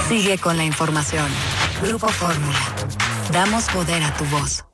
Sigue con la información. Grupo Fórmula. Damos poder a tu voz.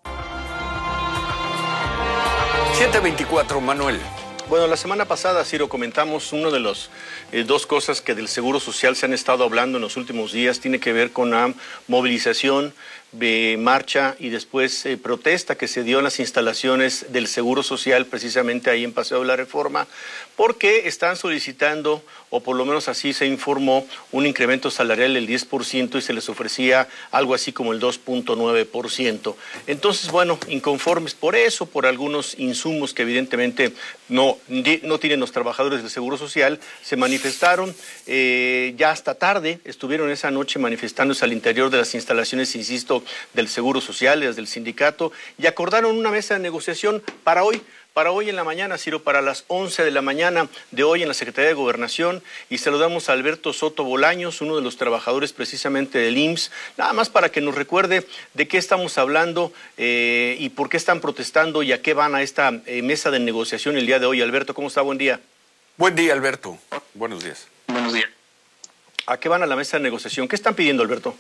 7:24, Manuel. Bueno, la semana pasada, Ciro, comentamos una de las dos cosas que del Seguro Social se han estado hablando en los últimos días. Tiene que ver con la movilización, marcha y después protesta que se dio en las instalaciones del Seguro Social, precisamente ahí en Paseo de la Reforma, porque están solicitando, o por lo menos así se informó, un incremento salarial del 10% y se les ofrecía algo así como el 2.9%. Entonces, bueno, inconformes por eso, por algunos insumos que evidentemente no tienen los trabajadores del Seguro Social, se manifestaron ya hasta tarde, estuvieron esa noche manifestándose al interior de las instalaciones, insisto, del Seguro Social, desde el sindicato, y acordaron una mesa de negociación para hoy en la mañana, Ciro, para las 11 de la mañana de hoy en la Secretaría de Gobernación, y saludamos a Alberto Soto Bolaños, uno de los trabajadores precisamente del IMSS, nada más para que nos recuerde de qué estamos hablando y por qué están protestando y a qué van a esta mesa de negociación el día de hoy. Alberto, ¿cómo está? Buen día. Buen día, Alberto. Buenos días. Buenos días. ¿A qué van a la mesa de negociación? ¿Qué están pidiendo, Alberto?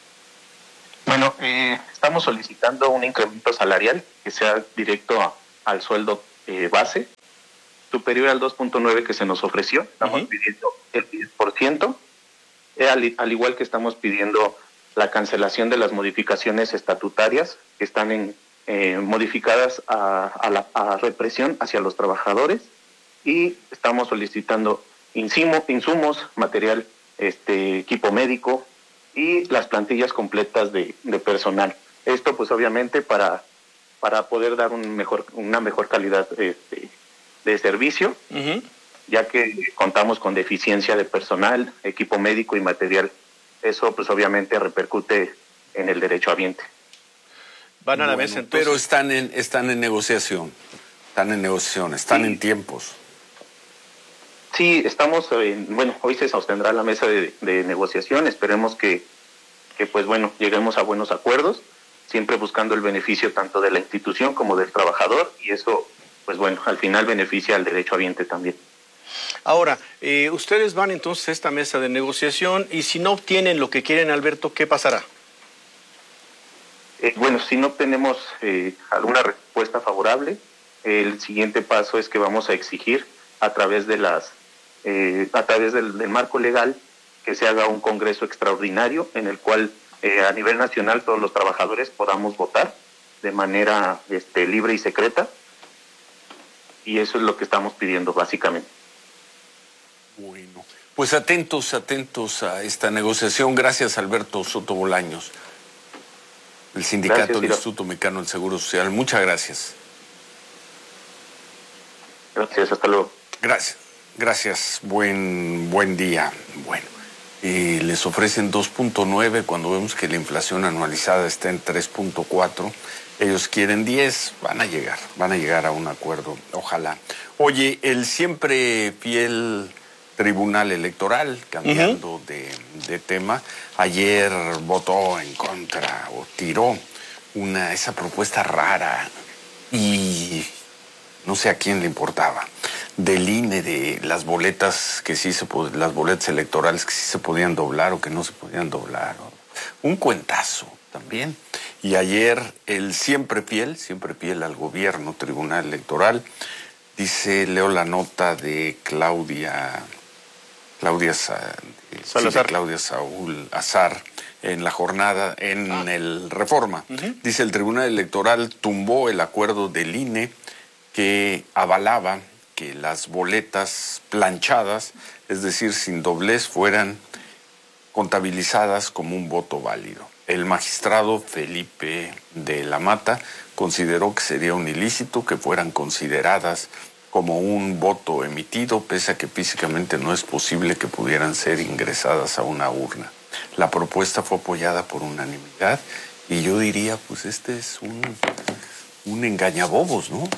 Bueno, estamos solicitando un incremento salarial que sea directo al sueldo base, superior al 2.9 que se nos ofreció. Estamos pidiendo el 10%, al igual que estamos pidiendo la cancelación de las modificaciones estatutarias que están modificadas a represión hacia los trabajadores, y estamos solicitando insumos, material, equipo médico y las plantillas completas de personal. Esto pues obviamente para poder dar una mejor calidad de servicio, ya que contamos con deficiencia de personal, equipo médico y material. Eso pues obviamente repercute en el derechohabiente. Van a la mesa entonces. Pero están en negociación, están en tiempos. Sí, estamos, hoy se sostendrá la mesa de negociación. Esperemos que pues bueno, lleguemos a buenos acuerdos, siempre buscando el beneficio tanto de la institución como del trabajador, y eso, pues bueno, al final beneficia al derechohabiente también. Ahora, ustedes van entonces a esta mesa de negociación, y si no obtienen lo que quieren, Alberto, ¿qué pasará? Bueno, si no obtenemos alguna respuesta favorable, el siguiente paso es que vamos a exigir a través del marco legal que se haga un congreso extraordinario en el cual a nivel nacional todos los trabajadores podamos votar de manera libre y secreta, y eso es lo que estamos pidiendo básicamente. Bueno, pues atentos a esta negociación. Gracias, Alberto Soto Bolaños, el sindicato del Instituto Mexicano del Seguro Social. Muchas gracias. Gracias, hasta luego. Gracias, buen día. Bueno, les ofrecen 2.9 cuando vemos que la inflación anualizada está en 3.4. Ellos quieren 10, van a llegar a un acuerdo, ojalá. Oye, el siempre fiel Tribunal Electoral, cambiando de tema, ayer votó en contra o tiró esa propuesta rara, y no sé a quién le importaba, del INE, de las boletas las boletas electorales que sí se podían doblar o que no se podían doblar. Un cuentazo también. Y ayer el siempre fiel al gobierno Tribunal Electoral, leo la nota de Claudia Saúl Azar en la jornada, en el Reforma. Dice: el Tribunal Electoral tumbó el acuerdo del INE que avalaba que las boletas planchadas, es decir, sin doblez, fueran contabilizadas como un voto válido. El magistrado Felipe de la Mata consideró que sería un ilícito que fueran consideradas como un voto emitido, pese a que físicamente no es posible que pudieran ser ingresadas a una urna. La propuesta fue apoyada por unanimidad, y yo diría, pues este es un engañabobos, ¿no?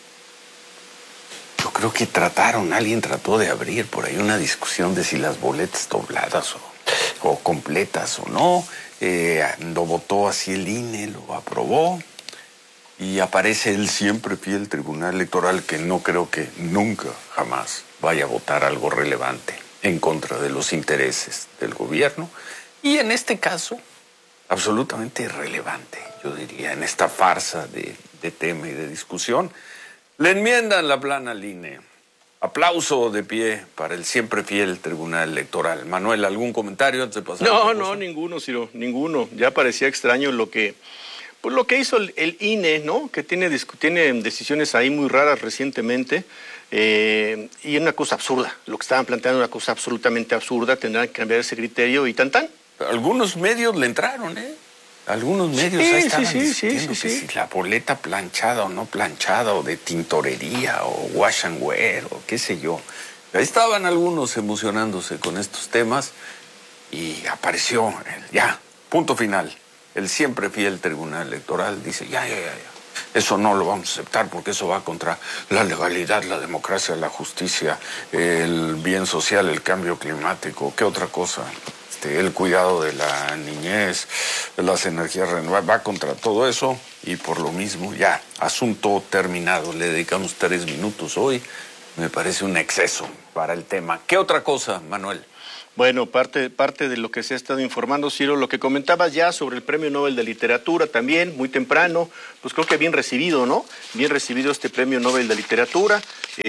Yo creo que alguien trató de abrir por ahí una discusión de si las boletas dobladas o completas o no. Lo votó así el INE, lo aprobó, y aparece el siempre fiel Tribunal Electoral, que no creo que nunca, jamás vaya a votar algo relevante en contra de los intereses del gobierno, Y en este caso, absolutamente irrelevante, yo diría, en esta farsa de tema y de discusión, le enmiendan la plana al INE. Aplauso de pie para el siempre fiel Tribunal Electoral. Manuel, ¿algún comentario antes de pasar? No, ninguno, Ciro, ninguno. Ya parecía extraño lo que hizo el INE, ¿no? Que tiene decisiones ahí muy raras recientemente, y una cosa absurda. Lo que estaban planteando una cosa absolutamente absurda, tendrán que cambiar ese criterio y tan. Algunos medios le entraron, ¿eh? Algunos medios ahí estaban discutiendo que sí. si la boleta planchada o no planchada, o de tintorería, o wash and wear, o qué sé yo. Ahí estaban algunos emocionándose con estos temas y apareció, ya, punto final. El siempre fiel Tribunal Electoral dice, ya. Eso no lo vamos a aceptar porque eso va contra la legalidad, la democracia, la justicia, el bien social, el cambio climático. ¿Qué otra cosa? El cuidado de la niñez, las energías renovables, va contra todo eso y por lo mismo ya, asunto terminado. Le dedicamos 3 minutos hoy, me parece un exceso para el tema. ¿Qué otra cosa, Manuel? Bueno, parte de lo que se ha estado informando, Ciro, lo que comentabas ya sobre el Premio Nobel de Literatura también, muy temprano, pues creo que bien recibido, ¿no? Bien recibido este Premio Nobel de Literatura.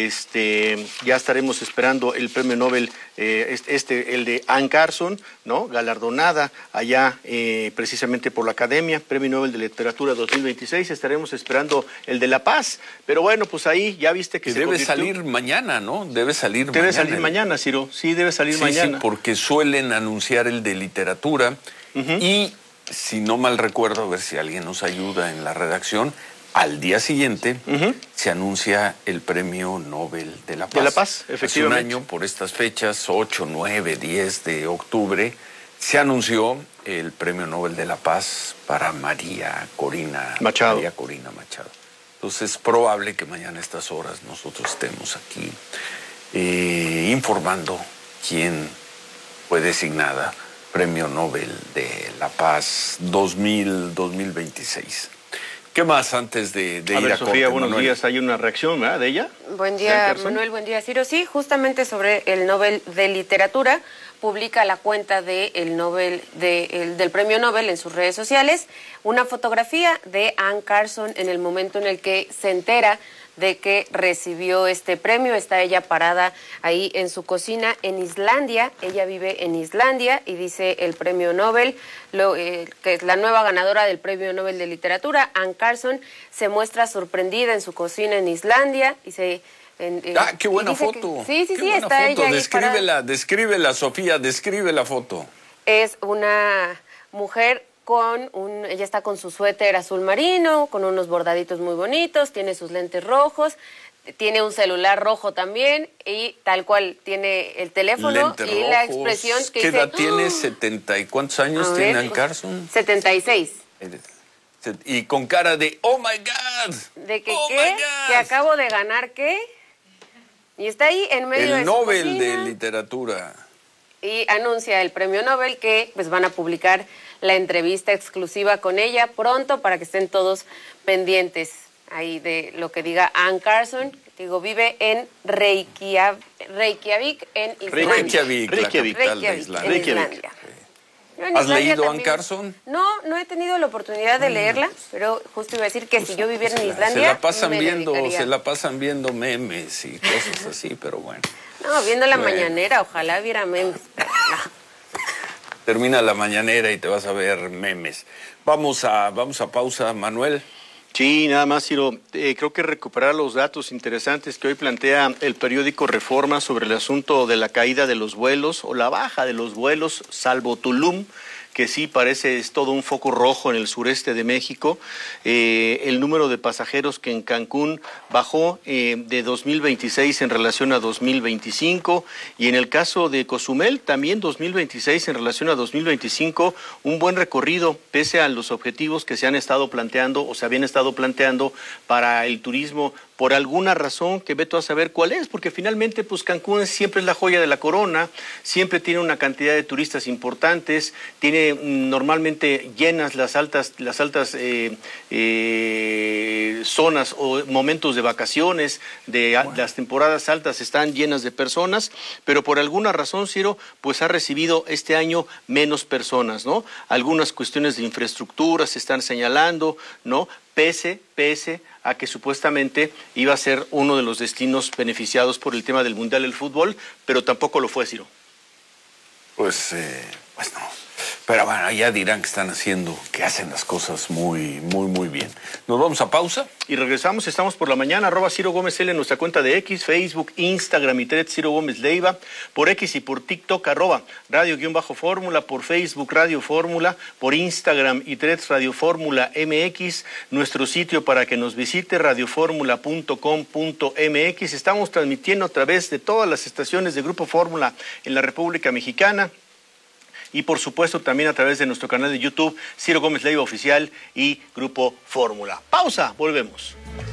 Ya estaremos esperando el Premio Nobel, el de Anne Carson, ¿no? Galardonada allá precisamente por la Academia, Premio Nobel de Literatura 2026. Estaremos esperando el de La Paz. Pero bueno, pues ahí ya viste que debe salir mañana, ¿no? Debe salir mañana, Ciro. Sí, debe salir mañana. Sí, porque suelen anunciar el de literatura y, si no mal recuerdo, a ver si alguien nos ayuda en la redacción, al día siguiente se anuncia el Premio Nobel de la Paz. De la Paz, efectivamente. Hace un año, por estas fechas, 8, 9, 10 de octubre, se anunció el Premio Nobel de la Paz para María Corina Machado. Entonces es probable que mañana a estas horas nosotros estemos aquí informando quién fue designada Premio Nobel de la Paz 2026. ¿Qué más antes de ir a Sofía, corte, buenos días. Hay una reacción, ¿verdad?, de ella. Buen día, Manuel. Buen día, Ciro. Sí, justamente sobre el Nobel de Literatura, publica la cuenta del Premio Nobel en sus redes sociales una fotografía de Anne Carson en el momento en el que se entera de que recibió este premio. Está ella parada ahí en su cocina en Islandia. Ella vive en Islandia y dice el Premio Nobel, que es la nueva ganadora del Premio Nobel de Literatura, Anne Carson, se muestra sorprendida en su cocina en Islandia y se... qué buena foto. Sí, buena está foto. ella. Descríbela, Sofía, describe la foto. Es una mujer ella está con su suéter azul marino, con unos bordaditos muy bonitos, tiene sus lentes rojos, tiene un celular rojo también y tal cual tiene el teléfono lentes y rojos. La expresión que ¿Qué dice, edad tiene? ¿70 y cuántos años tiene Anne Carson? 76. Y con cara de ¡oh, my God! ¿De que oh qué? ¿Que acabo de ganar qué? Y está ahí en medio de el su Nobel cocina. de Literatura. Y anuncia el Premio Nobel que pues van a publicar la entrevista exclusiva con ella pronto para que estén todos pendientes ahí de lo que diga Anne Carson. Digo, vive en Reykjavik, en Islandia. Reykjavik, la capital de Islandia. Islandia. ¿Has leído Anne Carson? No he tenido la oportunidad de leerla, pero justo iba a decir que si yo viviera en Islandia, se la pasan viendo memes y cosas así, pero bueno. No, viendo la mañanera, ojalá viera memes. No. Termina la mañanera y te vas a ver memes. Vamos a pausa, Manuel. Sí, nada más, Ciro. Creo que recuperar los datos interesantes que hoy plantea el periódico Reforma sobre el asunto de la caída de los vuelos o la baja de los vuelos, salvo Tulum, que sí parece es todo un foco rojo en el sureste de México. El número de pasajeros que en Cancún bajó de 2026 en relación a 2025 y en el caso de Cozumel también 2026 en relación a 2025, un buen recorrido pese a los objetivos que se han estado planteando o se habían estado planteando para el turismo por alguna razón que Beto a saber cuál es, porque finalmente pues Cancún siempre es la joya de la corona, siempre tiene una cantidad de turistas importantes, tiene normalmente llenas las altas zonas o momentos de vacaciones, las temporadas altas están llenas de personas, pero por alguna razón, Ciro, pues ha recibido este año menos personas, ¿no? Algunas cuestiones de infraestructura se están señalando, ¿no? Pese a que supuestamente iba a ser uno de los destinos beneficiados por el tema del Mundial del Fútbol, pero tampoco lo fue, Ciro. Pues no. Pero bueno, ya dirán que que hacen las cosas muy bien. Nos vamos a pausa. Y regresamos, estamos por la mañana, @Ciro Gómez L en nuestra cuenta de X, Facebook, Instagram y Threads, Ciro Gómez Leiva, por X y por TikTok, @Radio_Fórmula, por Facebook, Radio Fórmula, por Instagram y Threads, Radio Fórmula MX, nuestro sitio para que nos visite, radioformula.com.mx. Estamos transmitiendo a través de todas las estaciones de Grupo Fórmula en la República Mexicana. Y por supuesto también a través de nuestro canal de YouTube, Ciro Gómez Leiva Oficial y Grupo Fórmula. Pausa, volvemos.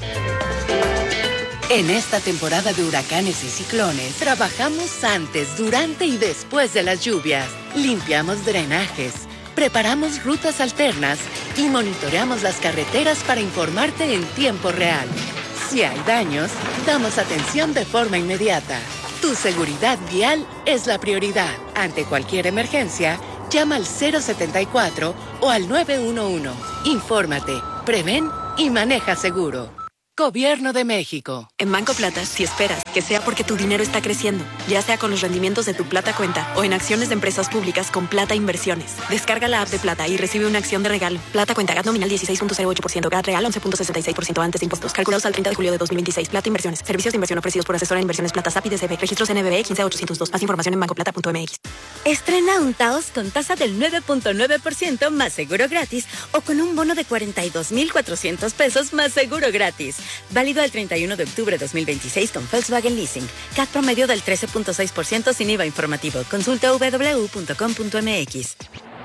En esta temporada de huracanes y ciclones, trabajamos antes, durante y después de las lluvias. Limpiamos drenajes, preparamos rutas alternas y monitoreamos las carreteras para informarte en tiempo real. Si hay daños, damos atención de forma inmediata. Tu seguridad vial es la prioridad. Ante cualquier emergencia, llama al 074 o al 911. Infórmate, prevén y maneja seguro. Gobierno de México. En Banco Plata, si esperas que sea porque tu dinero está creciendo, ya sea con los rendimientos de tu Plata Cuenta o en acciones de empresas públicas con Plata Inversiones. Descarga la app de Plata y recibe una acción de regalo. Plata Cuenta, GAT nominal 16.08%, GAT real 11.66% antes de impuestos. Calculados al 30 de julio de 2026. Plata Inversiones. Servicios de inversión ofrecidos por asesora en inversiones Plata SAP y DCB. Registros NBE 15802. Más información en bancoplata.mx. Estrena un Taos con tasa del 9.9% más seguro gratis o con un bono de 42,400 pesos más seguro gratis. Válido al 31 de octubre de 2026 con Volkswagen Leasing. CAT promedio del 13.6% sin IVA informativo. Consulta www.com.mx.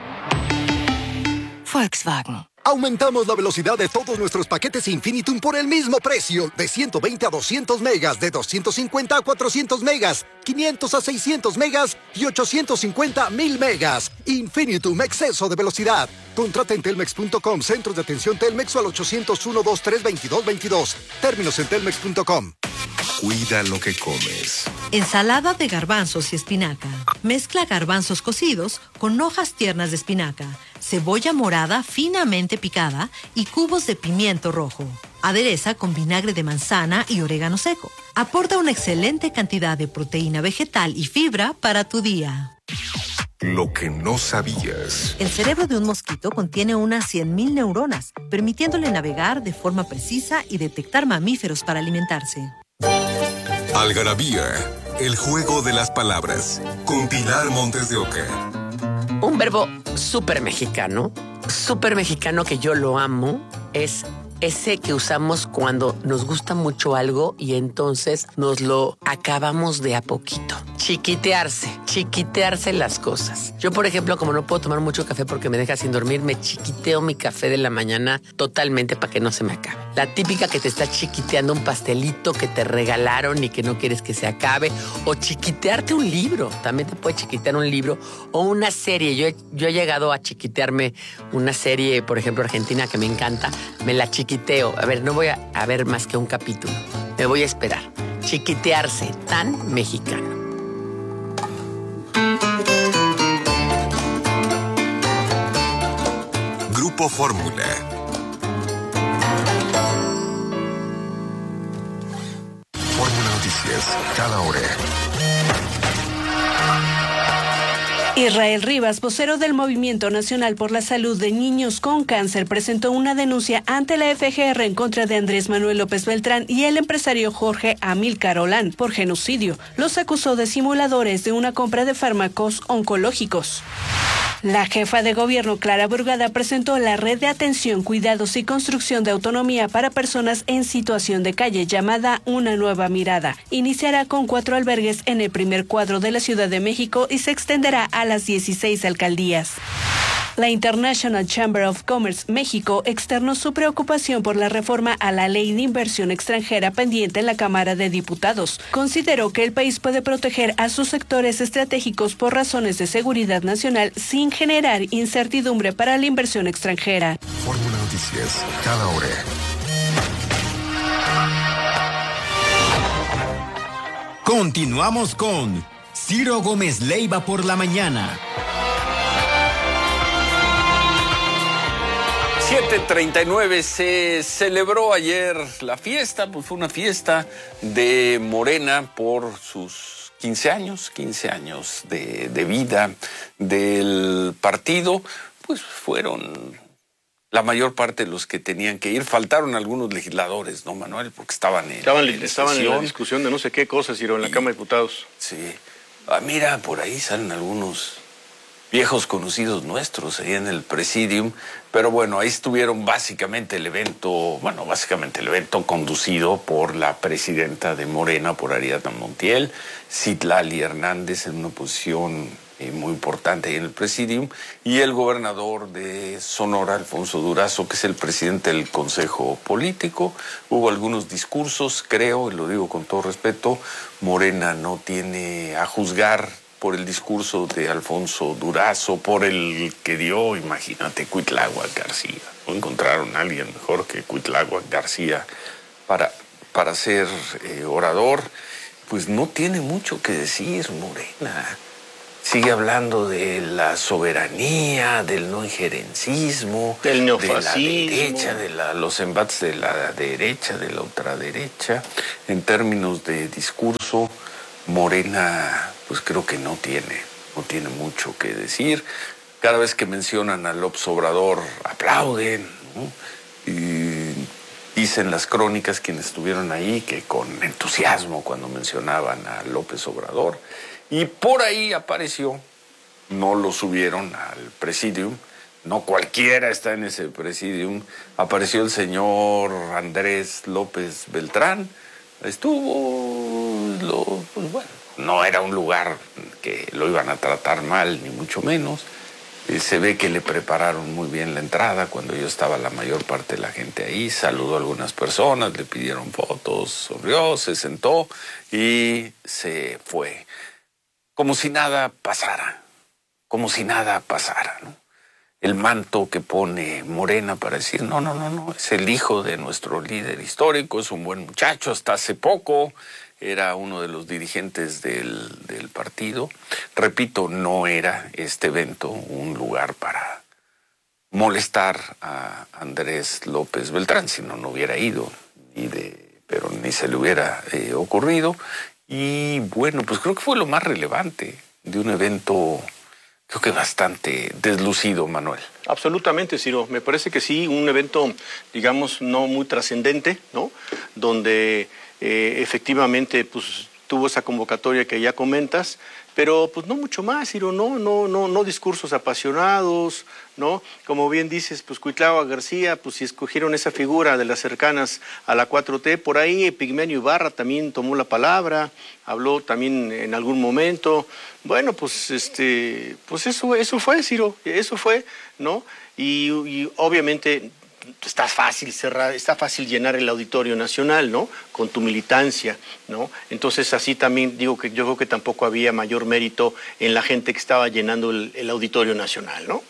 Volkswagen. Aumentamos la velocidad de todos nuestros paquetes Infinitum por el mismo precio. De 120 a 200 megas, de 250 a 400 megas, 500 a 600 megas y 850 a 1000 megas. Infinitum, exceso de velocidad. Contrata en telmex.com, centros de atención Telmex o al 801-232-2222. Términos en telmex.com. Cuida lo que comes. Ensalada de garbanzos y espinaca. Mezcla garbanzos cocidos con hojas tiernas de espinaca, cebolla morada finamente picada y cubos de pimiento rojo. Adereza con vinagre de manzana y orégano seco. Aporta una excelente cantidad de proteína vegetal y fibra para tu día. Lo que no sabías. El cerebro de un mosquito contiene unas 100,000 neuronas, permitiéndole navegar de forma precisa y detectar mamíferos para alimentarse. Algarabía, el juego de las palabras, con Pilar Montes de Oca. Un verbo súper mexicano que yo lo amo, es ese que usamos cuando nos gusta mucho algo y entonces nos lo acabamos de a poquito. Chiquitearse las cosas. Yo, por ejemplo, como no puedo tomar mucho café porque me deja sin dormir, me chiquiteo mi café de la mañana totalmente para que no se me acabe. La típica que te está chiquiteando un pastelito que te regalaron y que no quieres que se acabe, o chiquitearte un libro. También te puede chiquitear un libro o una serie. Yo he llegado a chiquitearme una serie, por ejemplo, argentina, que me encanta. Me la chiquiteo. A ver, no voy a ver más que un capítulo. Me voy a esperar. Chiquitearse, tan mexicano. Grupo Fórmula. Fórmula Noticias, cada hora. Israel Rivas, vocero del Movimiento Nacional por la Salud de Niños con Cáncer, presentó una denuncia ante la FGR en contra de Andrés Manuel López Beltrán y el empresario Jorge Amílcar Olán por genocidio. Los acusó de simuladores de una compra de fármacos oncológicos. La jefa de gobierno, Clara Brugada, presentó la Red de Atención, Cuidados y Construcción de Autonomía para Personas en Situación de Calle, llamada Una Nueva Mirada. Iniciará con 4 albergues en el primer cuadro de la Ciudad de México y se extenderá a las 16 alcaldías. La International Chamber of Commerce México externó su preocupación por la reforma a la ley de inversión extranjera pendiente en la Cámara de Diputados. Consideró que el país puede proteger a sus sectores estratégicos por razones de seguridad nacional sin generar incertidumbre para la inversión extranjera. Fórmula Noticias, cada hora. Continuamos con Ciro Gómez Leiva por la mañana. 7:39, se celebró ayer la fiesta, pues fue una fiesta de Morena por sus 15 años de vida del partido. Pues fueron la mayor parte de los que tenían que ir. Faltaron algunos legisladores, ¿no, Manuel? Porque estaban en la discusión de no sé qué cosas, Ciro, en la Cámara de Diputados. Sí. Mira, por ahí salen algunos viejos conocidos nuestros ahí en el Presidium, pero bueno, ahí estuvieron básicamente el evento conducido por la presidenta de Morena, por Ariadna Montiel, Citlali Hernández en una posición muy importante ahí en el Presidium, y el gobernador de Sonora, Alfonso Durazo, que es el presidente del Consejo Político. Hubo algunos discursos, creo, y lo digo con todo respeto, Morena no tiene a juzgar por el discurso de Alfonso Durazo, por el que dio, imagínate, Cuitláhuac García. No encontraron a alguien mejor que Cuitláhuac García para ser orador. Pues no tiene mucho que decir Morena. Sigue hablando de la soberanía, del no injerencismo, del neofascismo, de la derecha, los embates de la derecha, de la ultraderecha. En términos de discurso, Morena, pues creo que no tiene mucho que decir. Cada vez que mencionan a López Obrador, aplauden, ¿no? Y dicen las crónicas, quienes estuvieron ahí, que con entusiasmo cuando mencionaban a López Obrador. Y por ahí apareció, no lo subieron al Presidium, no cualquiera está en ese Presidium, apareció el señor Andrés López Beltrán, estuvo, pues bueno, no era un lugar que lo iban a tratar mal, ni mucho menos. Se ve que le prepararon muy bien la entrada. Cuando yo estaba, la mayor parte de la gente ahí, saludó a algunas personas, le pidieron fotos, sonrió, se sentó y se fue. Como si nada pasara, ¿no? El manto que pone Morena para decir, no, es el hijo de nuestro líder histórico, es un buen muchacho, hasta hace poco era uno de los dirigentes del partido. Repito, no era este evento un lugar para molestar a Andrés López Beltrán, si no hubiera ido, pero ni se le hubiera ocurrido. Y bueno, pues creo que fue lo más relevante de un evento, creo que bastante deslucido, Manuel. Absolutamente, Ciro. Me parece que sí, un evento, digamos, no muy trascendente, ¿no? Donde efectivamente, pues, tuvo esa convocatoria que ya comentas, pero pues no mucho más, Ciro, no discursos apasionados, ¿no? Como bien dices, pues Cuitláhuac García, pues si escogieron esa figura de las cercanas a la 4T, por ahí Epigmenio Ibarra también tomó la palabra, habló también en algún momento. Bueno, pues pues eso fue, Ciro, eso fue, ¿no? Y obviamente está fácil llenar el Auditorio Nacional, ¿no? Con tu militancia, ¿no? Entonces así también digo que yo creo que tampoco había mayor mérito en la gente que estaba llenando el Auditorio Nacional, ¿no?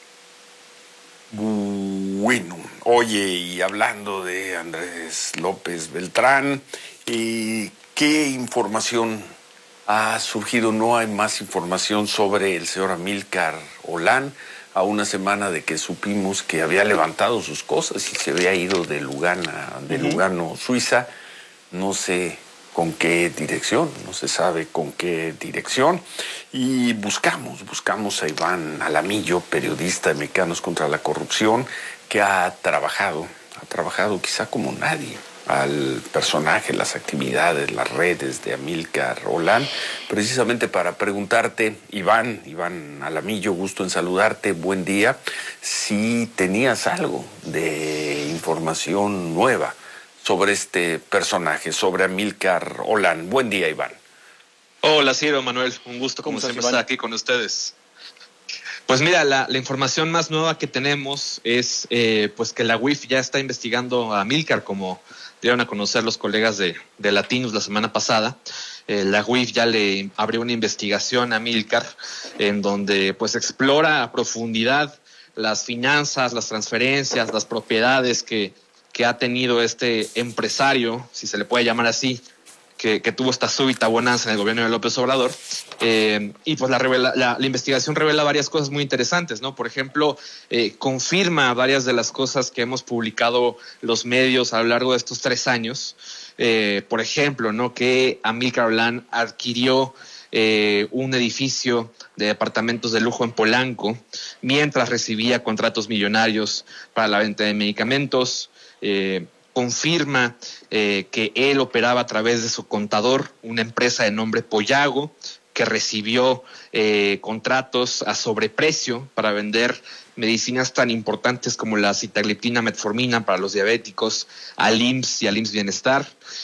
Bueno, oye, y hablando de Andrés López Beltrán, ¿qué información ha surgido? No hay más información sobre el señor Amílcar Olán, a una semana de que supimos que había levantado sus cosas y se había ido de Lugano, Suiza. No sé con qué dirección, no se sabe con qué dirección. Y buscamos a Iván Alamillo, periodista de Mexicanos contra la Corrupción, que ha trabajado quizá como nadie al personaje, las actividades, las redes de Amílcar Olán, precisamente para preguntarte, Iván Alamillo, gusto en saludarte, buen día, si tenías algo de información nueva sobre este personaje, sobre Amílcar Olán. Buen día, Iván. Hola, Ciro, Manuel, un gusto como siempre estar aquí con ustedes. Pues mira, la información más nueva que tenemos es pues que la UIF ya está investigando a Amílcar, como dieron a conocer los colegas de Latinos la semana pasada. La UIF ya le abrió una investigación a Amílcar en donde pues explora a profundidad las finanzas, las transferencias, las propiedades que ha tenido este empresario, si se le puede llamar así, que tuvo esta súbita bonanza en el gobierno de López Obrador. Y pues la investigación revela varias cosas muy interesantes, ¿no? Por ejemplo, confirma varias de las cosas que hemos publicado los medios a lo largo de estos 3 años. Por ejemplo, ¿no? Que Amílcar Olan adquirió un edificio de departamentos de lujo en Polanco mientras recibía contratos millonarios para la venta de medicamentos. Confirma que él operaba a través de su contador una empresa de nombre Poyago, que recibió contratos a sobreprecio para vender medicinas tan importantes como la sitagliptina, metformina para los diabéticos, al IMSS y al IMSS Bienestar.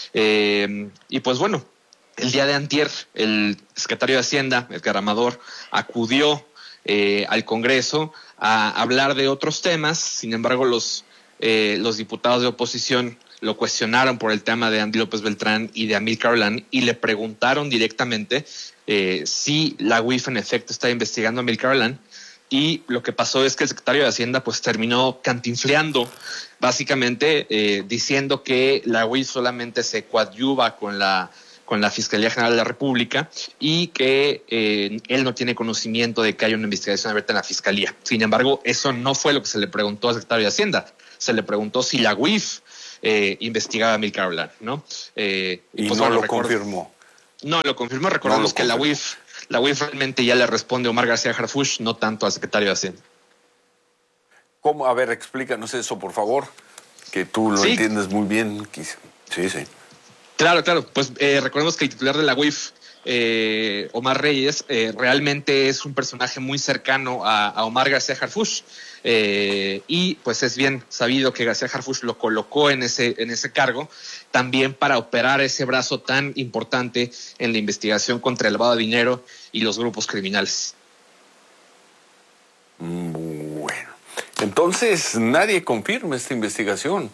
Y pues bueno, el día de antier, el secretario de Hacienda, Edgar Amador, acudió al Congreso a hablar de otros temas. Sin embargo, los diputados de oposición lo cuestionaron por el tema de Andy López Beltrán y de Amílcar Olan y le preguntaron directamente si la UIF en efecto está investigando a Amílcar Olan, y lo que pasó es que el secretario de Hacienda pues terminó cantinfleando, básicamente diciendo que la UIF solamente se coadyuva con la Fiscalía General de la República y que él no tiene conocimiento de que haya una investigación abierta en la Fiscalía. Sin embargo, eso no fue lo que se le preguntó al secretario de Hacienda. Se le preguntó si la UIF investigaba a Amílcar Olan, ¿no? Y pues, no lo confirmó. No lo confirmó. Recordemos que la UIF realmente ya le responde a Omar García Harfuch, no tanto al secretario de Hacienda. ¿Cómo? A ver, explícanos eso, por favor, que tú lo entiendes muy bien. Sí. Claro. Pues recordemos que el titular de la UIF, Omar Reyes, realmente es un personaje muy cercano a Omar García Harfuch. Y pues es bien sabido que García Harfuch lo colocó en ese cargo también para operar ese brazo tan importante en la investigación contra el lavado de dinero y los grupos criminales. Bueno, entonces nadie confirma esta investigación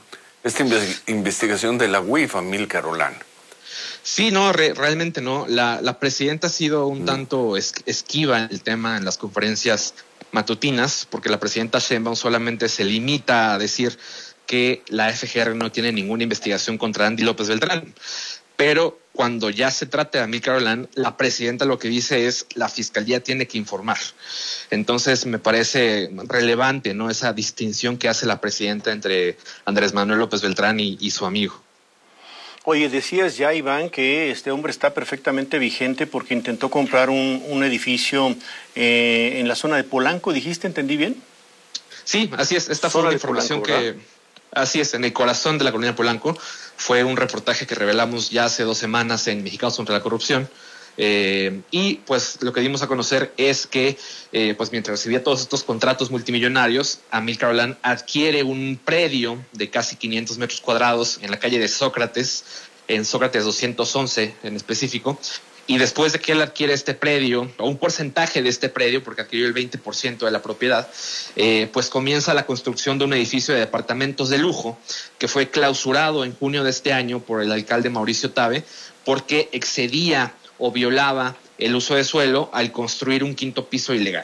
de la UIF, Amílcar Olan. Sí, no, realmente no. La presidenta ha sido un tanto esquiva en el tema en las conferencias matutinas, porque la presidenta Sheinbaum solamente se limita a decir que la FGR no tiene ninguna investigación contra Andy López Beltrán. Pero cuando ya se trata de Amílcar Olan, la presidenta lo que dice es la Fiscalía tiene que informar. Entonces me parece relevante, ¿no?, esa distinción que hace la presidenta entre Andrés Manuel López Beltrán y su amigo. Oye, decías ya, Iván, que este hombre está perfectamente vigente porque intentó comprar un edificio en la zona de Polanco, ¿dijiste? ¿Entendí bien? Sí, así es. Esta fue una información que... Así es, en el corazón de la colonia Polanco. Fue un reportaje que revelamos ya hace 2 semanas en Mexicanos contra la Corrupción. Y pues lo que dimos a conocer es que pues mientras recibía todos estos contratos multimillonarios, Amílcar Olan adquiere un predio de casi 500 metros cuadrados en la calle de Sócrates, en Sócrates 211 en específico. Y después de que él adquiere este predio, o un porcentaje de este predio, porque adquirió el 20% de la propiedad, pues comienza la construcción de un edificio de departamentos de lujo que fue clausurado en junio de este año por el alcalde Mauricio Tabe porque excedía o violaba el uso de suelo al construir un 5º piso ilegal.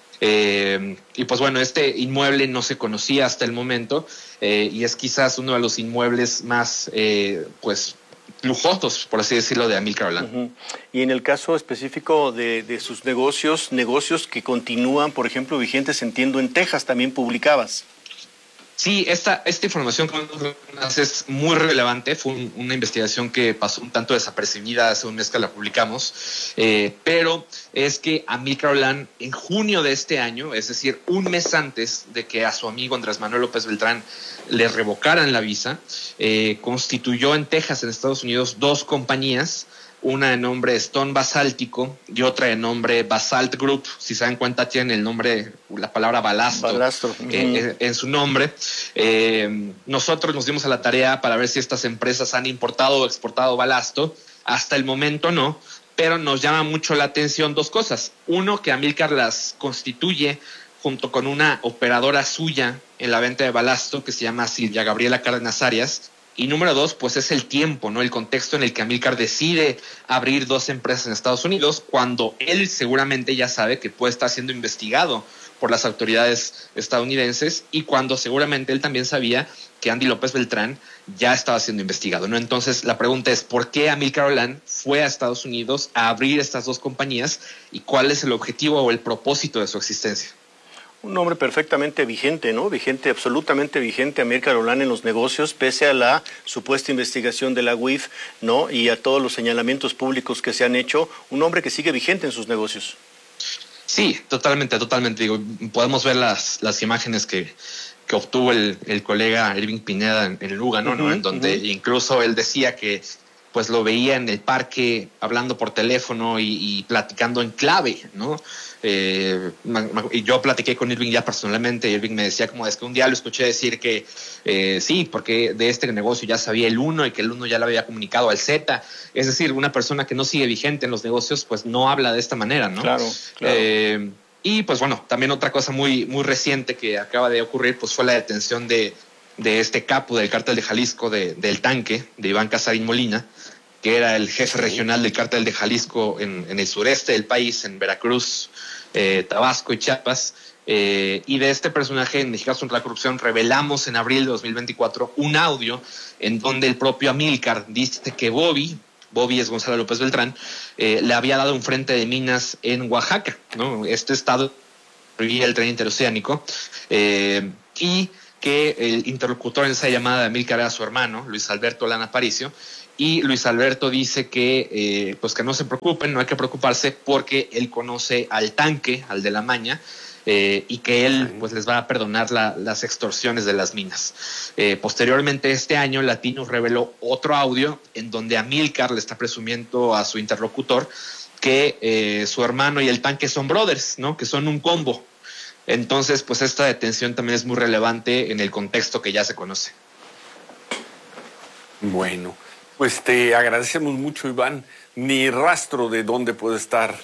Y pues bueno, este inmueble no se conocía hasta el momento y es quizás uno de los inmuebles más pues lujosos, por así decirlo, de Amílcar Olan. Y en el caso específico de sus negocios que continúan, por ejemplo, vigentes, entiendo, en Texas también publicabas. Sí, esta información es muy relevante. Fue una investigación que pasó un tanto desapercibida hace un mes que la publicamos, pero es que Amílcar Olan en junio de este año, es decir, un mes antes de que a su amigo Andrés Manuel López Beltrán le revocaran la visa, constituyó en Texas, en Estados Unidos, 2 compañías, una de nombre Stone Basáltico y otra de nombre Basalt Group. Si se dan cuenta, tienen el nombre, la palabra balastro en su nombre. Nosotros nos dimos a la tarea para ver si estas empresas han importado o exportado balasto. Hasta el momento no, pero nos llama mucho la atención dos cosas. Uno, que Amílcar las constituye junto con una operadora suya en la venta de balasto que se llama Silvia Gabriela Cárdenas Arias. Y número dos, pues es el tiempo, ¿no? El contexto en el que Amílcar decide abrir 2 empresas en Estados Unidos, cuando él seguramente ya sabe que puede estar siendo investigado por las autoridades estadounidenses, y cuando seguramente él también sabía que Andy López Beltrán ya estaba siendo investigado, ¿no? Entonces la pregunta es, ¿por qué Amílcar Olán fue a Estados Unidos a abrir estas 2 compañías y cuál es el objetivo o el propósito de su existencia? Un hombre perfectamente vigente, ¿no? Vigente, absolutamente vigente, Amílcar Olán en los negocios, pese a la supuesta investigación de la UIF, ¿no? Y a todos los señalamientos públicos que se han hecho, un hombre que sigue vigente en sus negocios. Sí, totalmente. Digo, podemos ver las imágenes que obtuvo el colega Irving Pineda en Lugano, ¿no? En donde incluso él decía que pues lo veía en el parque hablando por teléfono y platicando en clave, ¿no? Y yo platiqué con Irving ya personalmente, y Irving me decía como es que un día lo escuché decir que sí, porque de este negocio ya sabía el 1 y que el 1 ya lo había comunicado al Z. Es decir, una persona que no sigue vigente en los negocios pues no habla de esta manera, ¿no? Claro. Y pues bueno, también otra cosa muy, muy reciente que acaba de ocurrir pues fue la detención de este capo del cártel de Jalisco del Tanque, de Iván Casarín Molina, que era el jefe regional del cártel de Jalisco en el sureste del país, en Veracruz, Tabasco y Chiapas. Y de este personaje en Mexicanos contra la Corrupción revelamos en abril de 2024 un audio en donde el propio Amílcar dice que Bobby es Gonzalo López Beltrán, le había dado un frente de minas en Oaxaca, ¿no? Este estado prohibía el tren interoceánico, y que el interlocutor en esa llamada de Amílcar era su hermano, Luis Alberto Olán Aparicio, y Luis Alberto dice que pues que no se preocupen, no hay que preocuparse porque él conoce al Tanque, al de la Maña, y que él pues les va a perdonar las extorsiones de las minas. Posteriormente este año Latinos reveló otro audio en donde Amílcar le está presumiendo a su interlocutor que su hermano y el Tanque son brothers, ¿no? Que son un combo. Entonces pues esta detención también es muy relevante en el contexto que ya se conoce. Bueno, pues te agradecemos mucho, Iván. Ni rastro de dónde puede estar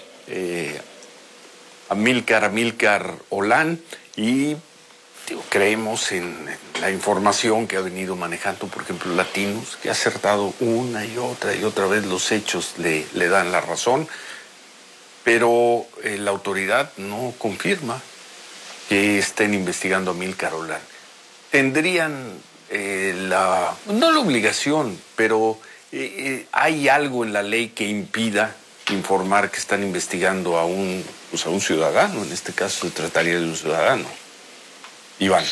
Amílcar Olán, y creemos en la información que ha venido manejando, por ejemplo, Latinos, que ha acertado una y otra vez, los hechos le dan la razón, pero la autoridad no confirma que estén investigando a Amílcar Olán. Tendrían no la obligación, pero hay algo en la ley que impida informar que están investigando a un ciudadano. En este caso se trataría de un ciudadano. Iván.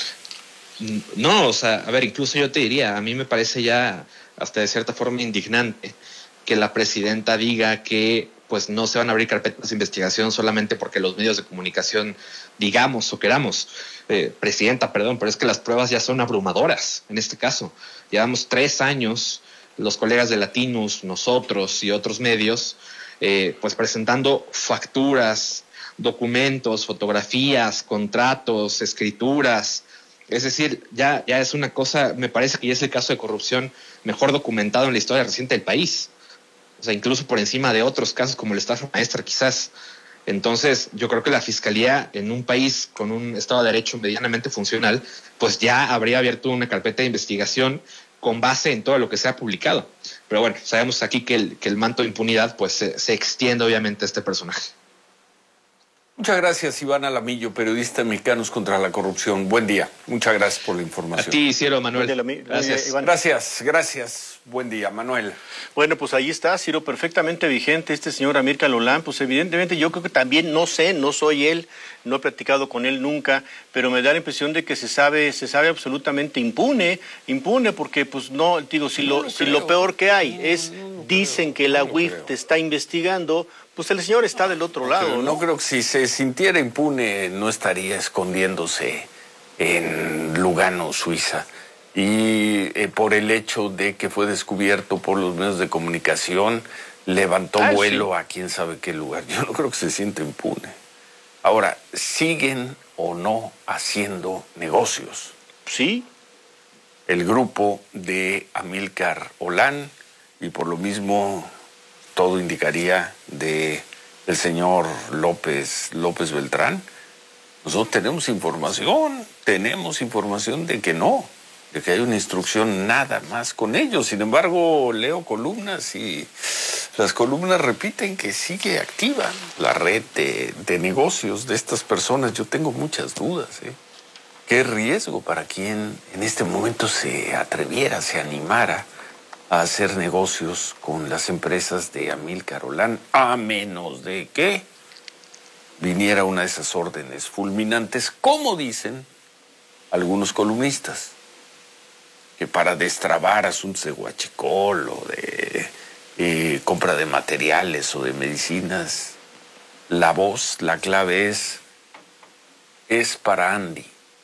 No, o sea, a ver, incluso yo te diría, a mí me parece ya hasta de cierta forma indignante que la presidenta diga que pues no se van a abrir carpetas de investigación solamente porque los medios de comunicación digamos o queramos. Presidenta, perdón, pero es que las pruebas ya son abrumadoras en este caso. Llevamos 3 años, los colegas de Latinos, nosotros y otros medios, pues presentando facturas, documentos, fotografías, contratos, escrituras. Es decir, ya es una cosa, me parece que ya es el caso de corrupción mejor documentado en la historia reciente del país. O sea, incluso por encima de otros casos como la estafa maestra, quizás. Entonces, yo creo que la Fiscalía, en un país con un Estado de Derecho medianamente funcional, pues ya habría abierto una carpeta de investigación con base en todo lo que se ha publicado. Pero bueno, sabemos aquí que el manto de impunidad pues se extiende obviamente a este personaje. Muchas gracias, Iván Alamillo, periodista de Mexicanos contra la Corrupción. Buen día. Muchas gracias por la información. A ti, Ciro, Manuel. Gracias. Iván. Gracias. Buen día, Manuel. Bueno, pues ahí está, Ciro, perfectamente vigente este señor Amílcar Olán. Pues evidentemente yo creo que también, no soy él, no he platicado con él nunca, pero me da la impresión de que se sabe absolutamente impune, porque pues no, digo, si lo peor que hay es, dicen que la UIF te está investigando, pues el señor está del otro lado, ¿no? No creo que si se sintiera impune no estaría escondiéndose en Lugano, Suiza. Y por el hecho de que fue descubierto por los medios de comunicación, levantó vuelo a quién sabe qué lugar. Yo no creo que se sienta impune. Ahora, ¿siguen o no haciendo negocios? Sí. El grupo de Amílcar Olán, y por lo mismo todo indicaría de el señor López Beltrán. Nosotros tenemos información de que no, de que hay una instrucción nada más con ellos. Sin embargo, leo columnas y las columnas repiten que sigue activa la red de negocios de estas personas. Yo tengo muchas dudas, ¿eh? Qué riesgo para quien en este momento se atreviera, se animara a hacer negocios con las empresas de Amílcar Olán, a menos de que viniera una de esas órdenes fulminantes, como dicen algunos columnistas, que para destrabar asuntos de huachicol o de compra de materiales o de medicinas, la clave es para Andy.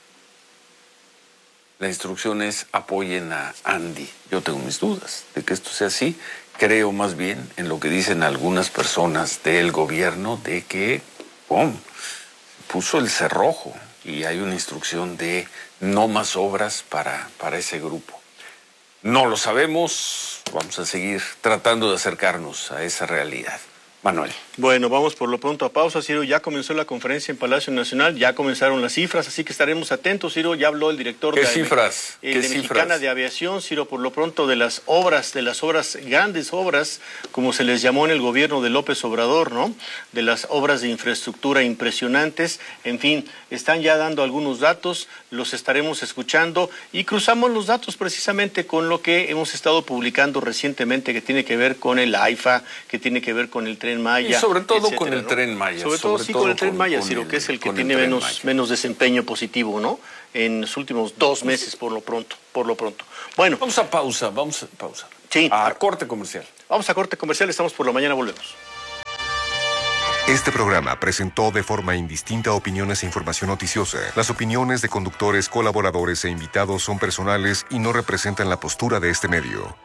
La instrucción es apoyen a Andy. Yo tengo mis dudas de que esto sea así. Creo más bien en lo que dicen algunas personas del gobierno de que puso el cerrojo y hay una instrucción de no más obras para ese grupo. No lo sabemos, vamos a seguir tratando de acercarnos a esa realidad. Manuel. Bueno, vamos por lo pronto a pausa, Ciro. Ya comenzó la conferencia en Palacio Nacional, ya comenzaron las cifras, así que estaremos atentos, Ciro. Ya habló el director ¿Qué cifras? de Mexicana de Aviación, Ciro, por lo pronto de las obras, grandes obras, como se les llamó en el gobierno de López Obrador, ¿no? De las obras de infraestructura impresionantes. En fin, están ya dando algunos datos, los estaremos escuchando y cruzamos los datos precisamente con lo que hemos estado publicando recientemente, que tiene que ver con el AIFA, que tiene que ver con el Tren Maya. Y sobre todo etcétera, con el ¿no? Tren Maya. Sobre todo con el Tren Maya, Ciro, que es el que tiene menos desempeño positivo, ¿no? En los últimos 2 meses, por lo pronto. Bueno. Vamos a pausa. Sí. A corte comercial. Vamos a corte comercial, estamos por la mañana, volvemos. Este programa presentó de forma indistinta opiniones e información noticiosa. Las opiniones de conductores, colaboradores e invitados son personales y no representan la postura de este medio.